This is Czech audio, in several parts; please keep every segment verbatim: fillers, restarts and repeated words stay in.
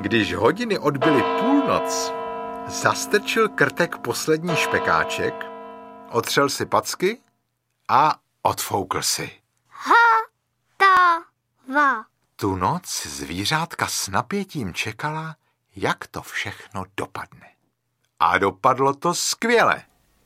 Když hodiny odbyly půlnoc, zastrčil Krtek poslední špekáček, otřel si packy a odfoukl si. Ha, ta, va. Tu noc zvířátka s napětím čekala, jak to všechno dopadne. A dopadlo to skvěle.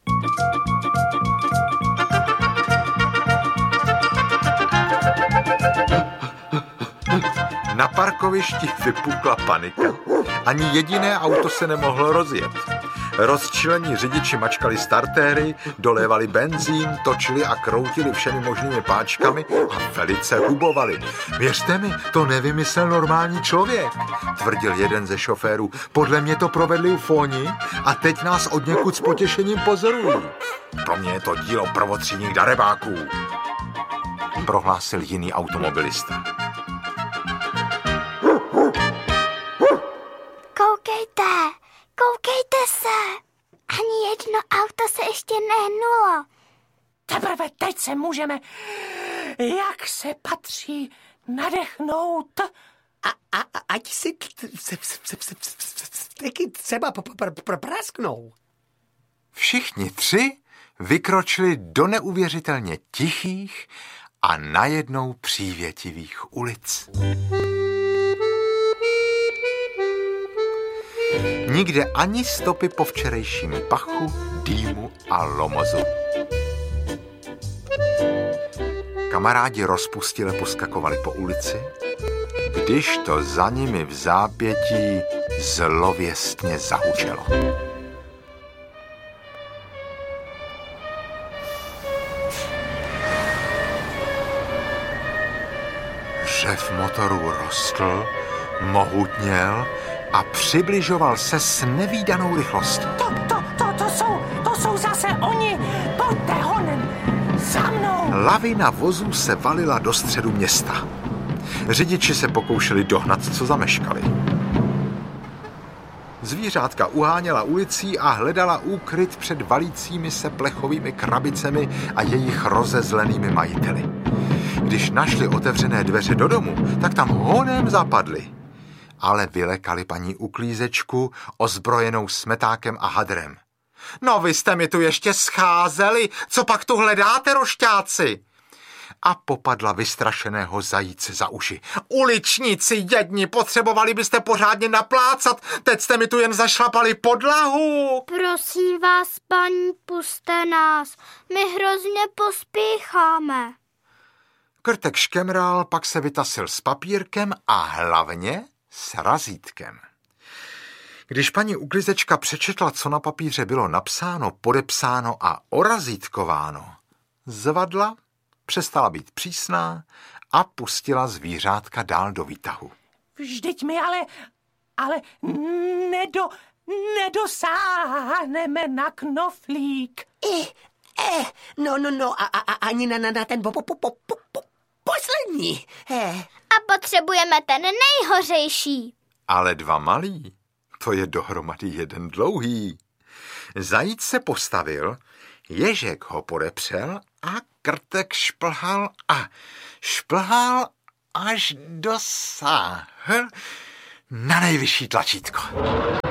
Na parkovišti vypukla panika. Ani jediné auto se nemohlo rozjet. Rozčilení řidiči mačkali startéry, dolévali benzín, točili a kroutili všemi možnými páčkami a velice hubovali. Věřte mi, to nevymyslel normální člověk, tvrdil jeden ze šoférů. Podle mě to provedli ufóni a teď nás odněkud s potěšením pozorují. Pro mě je to dílo prvotřídních darebáků, prohlásil jiný automobilista. Koukejte, koukejte se. Ani jedno auto se ještě nehnulo. Teprve teď se můžeme, jak se patří, nadechnout. A, a, a ať si taky třeba prasknou. Všichni tři vykročili do neuvěřitelně tichých a najednou přívětivých ulic. Nikde ani stopy po včerejším pachu, dýmu a lomozu. Kamarádi rozpustile poskakovali po ulici, když to za nimi v zápětí zlověstně zahučelo. Řev motorů rostl, mohutněl a přibližoval se s nevídanou rychlostí. To, to, to, to jsou, to jsou zase oni. Pojďte honem, za mnou. Lavina vozů se valila do středu města. Řidiči se pokoušeli dohnat, co zameškali. Zvířátka uháněla ulicí a hledala úkryt před valícími se plechovými krabicemi a jejich rozezlenými majiteli. Když našli otevřené dveře do domu, tak tam honem zapadli. Ale vylekali paní uklízečku ozbrojenou smetákem a hadrem. No vy jste mi tu ještě scházeli, co pak tu hledáte, rošťáci? A popadla vystrašeného zajíce za uši. Uličníci jedni, potřebovali byste pořádně naplácat, teď jste mi tu jen zašlapali podlahu. Prosím vás, paní, puste nás, my hrozně pospícháme. Krtek škemral, pak se vytasil s papírkem a hlavně s razítkem. Když paní uklizečka přečetla, co na papíře bylo napsáno, podepsáno a orazítkováno, zvadla, přestala být přísná a pustila zvířátka dál do výtahu. Vždyť my ale, ale nedo, nedosáhneme na knoflík. I, eh, no, no, no, a, a, a ani na, na, na ten po, po, po, po, po, poslední. Eh. A potřebujeme ten nejhořejší. Ale dva malí, to je dohromady jeden dlouhý. Zajíc se postavil, ježek ho podepřel a Krtek šplhal a šplhal, až dosáhl na nejvyšší tlačítko.